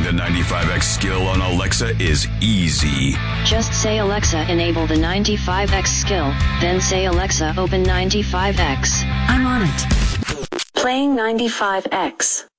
the 95X skill on Alexa is easy. Just say, Alexa, enable the 95X skill, then say, Alexa, open 95X. I'm on it. Playing 95X.